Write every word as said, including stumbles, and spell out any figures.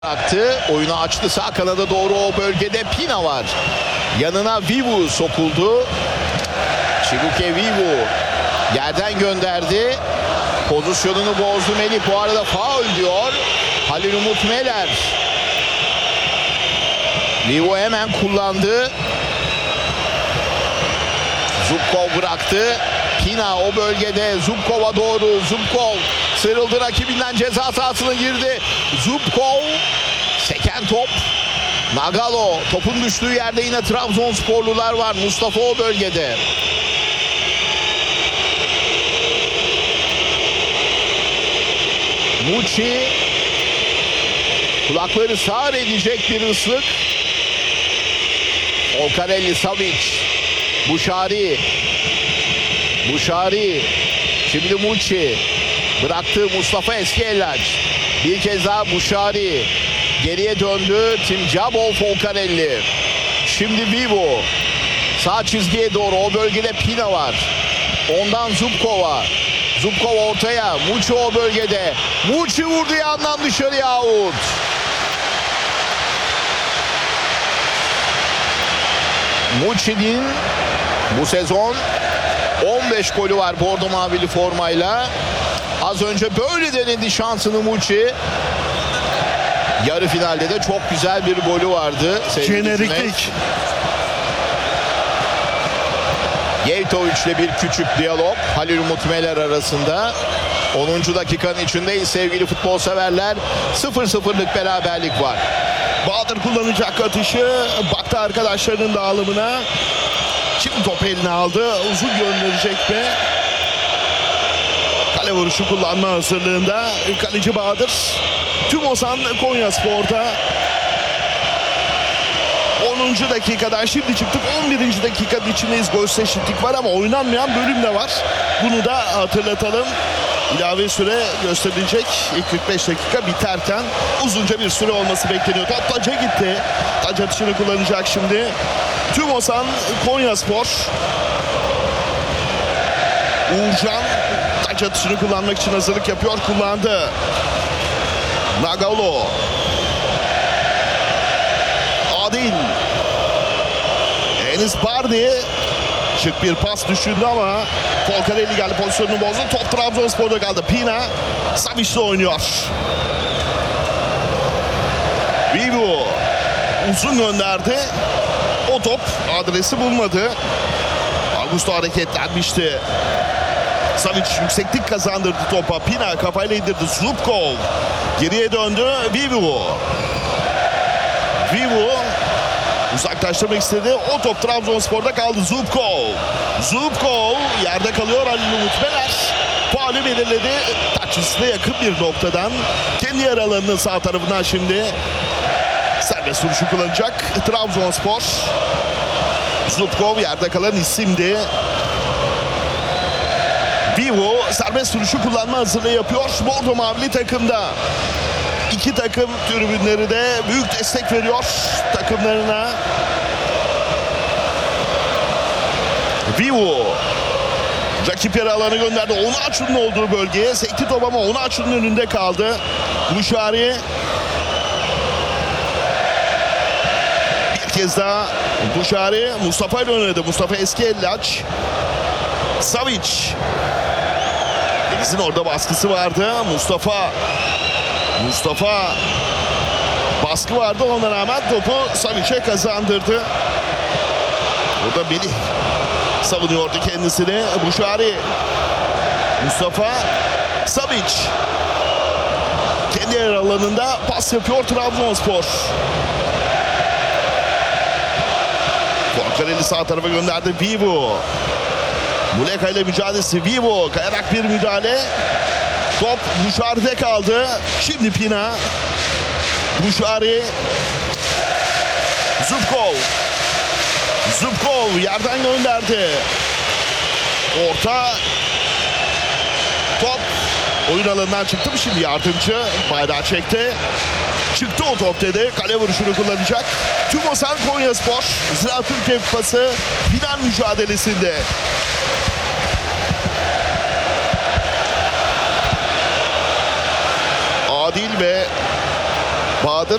Attı. Oyunu açtı sağ kanada doğru, o bölgede Pina var. Yanına Vivu sokuldu. Chibuke Vivu yerden gönderdi. Pozisyonunu bozdu Melih. Bu arada faul diyor Halil Umut Meler. Vivu hemen kullandı. Zubkov bıraktı. Pina o bölgede Zubkov'a doğru. Zubkov sıyrıldı rakibinden, ceza sahasına girdi. Zubkov seken top. Nagalo topun düştüğü yerde yine Trabzonsporlular var. Mustafa o bölgede. Muçi kulakları sağır edecek bir ıslık. Olkarelli, Savic, Buşari. Buşari. Şimdi Muçi. Bıraktı Mustafa Eskiellaç. Bir kez daha Buşari. Geriye döndü Timcabol Folcarelli. Şimdi Vivo. Sağ çizgiye doğru, o bölgede Pina var. Ondan Zubkov'a. Zubkov ortaya. Muçi o bölgede. Muçi vurdu yandan dışarıya, out. Muçi'nin bu sezon on beş golü var bordo mavili formayla. Az önce böyle denedi şansını Muçi. Yarı finalde de çok güzel bir golü vardı. Jeneriklik. Yevtovic'le bir küçük diyalog Halil Umut Meler arasında. onuncu dakikanın içindeyiz sevgili futbol severler. sıfır sıfırlık beraberlik var. Bahadır kullanacak atışı. Baktı arkadaşlarının dağılımına. Şimdi top eline aldı. Uzun gönderecek mi? Kale vuruşu kullanma hazırlığında. Kaleci Bahadır. Tüm Ozan Konyaspor'da. onuncu dakikadan şimdi çıktık. on birinci dakikanın içindeyiz. Gol eşitlik var ama oynanmayan bölüm de var. Bunu da hatırlatalım. İlave süre gösterilecek. İlk kırk beş dakika biterken uzunca bir süre olması bekleniyor. Top taca gitti. Taç atışını kullanacak şimdi. Tüm Ozan Konyaspor. Uğurcan taç atışını kullanmak için hazırlık yapıyor. Kullandı. Nagalo. Adil. Enis Bardi. Şık bir pas düşündü ama Folcarelli geldi, pozisyonunu bozdu. Top Trabzonspor'da kaldı. Pina Savic'le oynuyor. Vivu uzun gönderdi. O top adresi bulmadı. Augusto hareketlenmişti. Savic yükseklik kazandırdı topa. Pina kafayla indirdi. Zubkov geriye döndü. Vivu. Vivu uzaklaştırmak istedi. O top Trabzonspor'da kaldı. Zubkov. Zubkov yerde kalıyor. Halil Umut Meler faulü belirledi. Taç üstüne yakın bir noktadan. Kendi yer alanının sağ tarafından şimdi serbest vuruşu kullanacak Trabzonspor. Zubkov yerde kalan isimdi. Vivo serbest vuruşu kullanma hazırlığı yapıyor. Bordo mavili takımda. İki takım tribünleri de büyük destek veriyor takımlarına. Vivo rakip yarı alanı gönderdi. Onaçu'nun olduğu bölgeye sekti top ama Onaçu'nun önünde kaldı. Buşari bir kez daha Buşari Mustafa ile oynadı. Mustafa Eskiellaç. Savic. Deniz'in orada baskısı vardı. Mustafa Mustafa baskı vardı, ona rağmen topu Savic'e kazandırdı. Burada Melih savunuyordu kendisini. Buşari. Mustafa Savic kendi yer alanında pas yapıyor Trabzonspor. Folcarelli sağ tarafa gönderdi. Vivo. Muleka ile mücadelesi. Vivo kayarak bir müdahale. Top Buşari'de kaldı. Şimdi Pina. Buşari. Zubkov. Zubkov yerden gönderdi. Orta. Top oyun alanından çıktı mı şimdi yardımcı. Bayrağı çekti. Çıktı o top dedi. Kale vuruşunu kullanacak. Tüm Ozan Konyaspor Ziraat Türkiye Kupası final mücadelesinde. Adil ve Bahadır